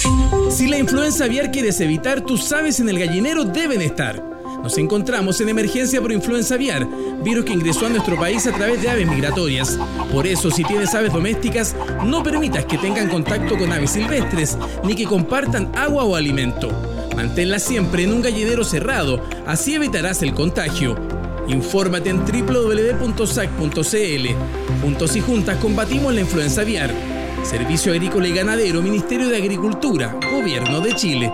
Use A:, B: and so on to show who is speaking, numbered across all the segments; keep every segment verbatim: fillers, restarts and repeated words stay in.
A: Si la influenza aviar quieres evitar, tus aves en el gallinero deben estar. Nos encontramos en emergencia por influenza aviar, virus que ingresó a nuestro país a través de aves migratorias. Por eso, si tienes aves domésticas, no permitas que tengan contacto con aves silvestres, ni que compartan agua o alimento. Manténlas siempre en un gallinero cerrado, así evitarás el contagio. Infórmate en doble u doble u doble u punto s a c punto c l. Juntos y juntas combatimos la influenza aviar. Servicio Agrícola y Ganadero, Ministerio de Agricultura, Gobierno de Chile.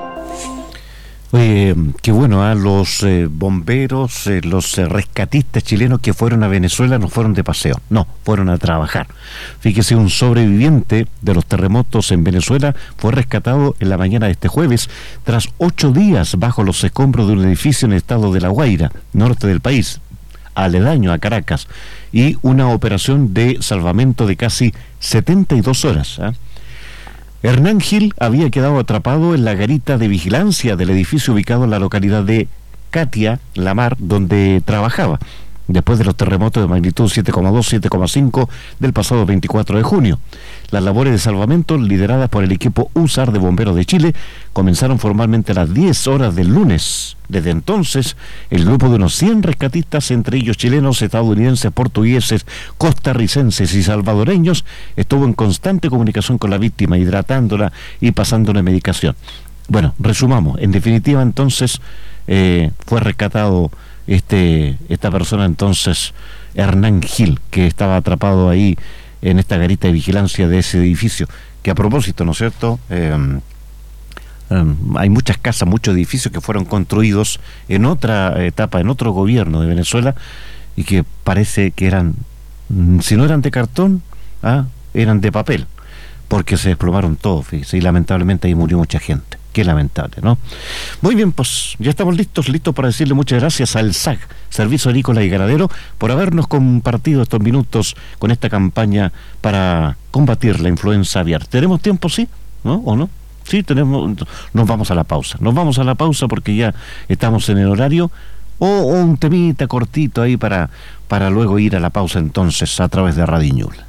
B: Oye, qué bueno, ¿eh? los eh, bomberos, eh, los eh, rescatistas chilenos que fueron a Venezuela no fueron de paseo, no, fueron a trabajar. Fíjese, un sobreviviente de los terremotos en Venezuela fue rescatado en la mañana de este jueves tras ocho días bajo los escombros de un edificio en el estado de La Guaira, norte del país, aledaño a Caracas, y una operación de salvamento de casi setenta y dos horas, ¿eh? Hernán Gil había quedado atrapado en la garita de vigilancia del edificio ubicado en la localidad de Catia, La Mar, donde trabajaba, después de los terremotos de magnitud siete coma dos, siete coma cinco del pasado veinticuatro de junio. Las labores de salvamento, lideradas por el equipo U S A R de Bomberos de Chile, comenzaron formalmente a las diez horas del lunes. Desde entonces, el grupo de unos cien rescatistas, entre ellos chilenos, estadounidenses, portugueses, costarricenses y salvadoreños, estuvo en constante comunicación con la víctima, hidratándola y pasándole medicación. Bueno, resumamos. En definitiva, entonces, eh, fue rescatado este esta persona, entonces, Hernán Gil, que estaba atrapado ahí en esta garita de vigilancia de ese edificio, que a propósito, ¿no es cierto?, eh, Um, hay muchas casas, muchos edificios que fueron construidos en otra etapa, en otro gobierno de Venezuela, y que parece que eran, si no eran de cartón, ¿ah? eran de papel, porque se desplomaron todos, fíjese, y lamentablemente ahí murió mucha gente. Qué lamentable, ¿no? Muy bien, pues ya estamos listos, listos para decirle muchas gracias al S A G, Servicio Agrícola y Ganadero, por habernos compartido estos minutos con esta campaña para combatir la influenza aviar. ¿Tenemos tiempo, sí? ¿No? ¿O no? Sí, tenemos, nos vamos a la pausa, nos vamos a la pausa porque ya estamos en el horario, o, o un temita cortito ahí para, para luego ir a la pausa entonces a través de Radio Ñuble.